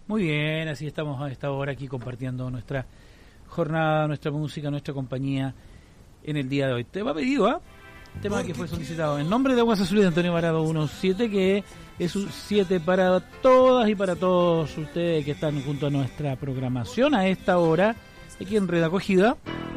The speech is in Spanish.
Muy bien, así estamos a esta hora aquí compartiendo nuestra jornada, nuestra música, nuestra compañía en el día de hoy. Tema pedido, tema que fue solicitado en nombre de Aguas Azules de Antonio Varado 17, que es un 7 para todas y para todos ustedes que están junto a nuestra programación a esta hora, aquí en Red Acogida.